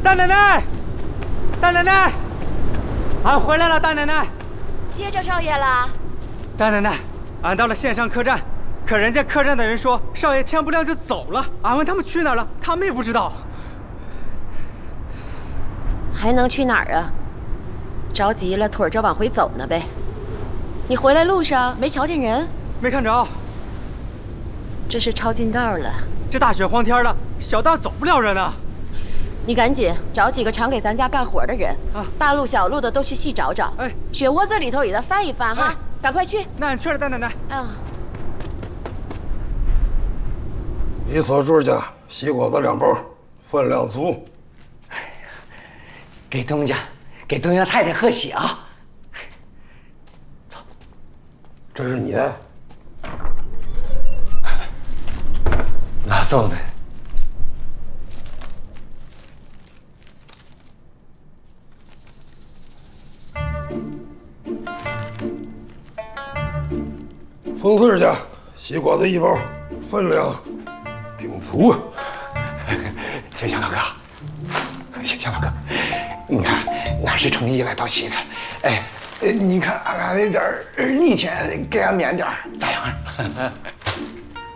大奶奶，大奶奶，俺回来了，大奶奶。 接着少爷了。 大奶奶，俺到了县上客栈，可人家客栈的人说少爷天不亮就走了。俺问他们去哪儿了，他们也不知道。 还能去哪儿啊？着急了，腿着往回走呢呗。你回来路上没瞧见人？ 没看着。 这是抄近道了。 这大雪荒天的，小道走不了人啊。 你赶紧找几个常给咱家干活的人啊，大路小路的都去细找找。哎，雪窝子里头也得翻一翻哈，赶快去。 那俺去了，大奶奶。 啊。 李所柱家西瓜子2包，分量足。 给东家太太贺喜啊！ 走，这是你的。 哪送的？ 冯四家西瓜子1包，分量挺足。 谢谢老哥，谢谢老哥。你看，俺是诚意来道喜的。哎，你看俺那点力气，给俺免点咋样？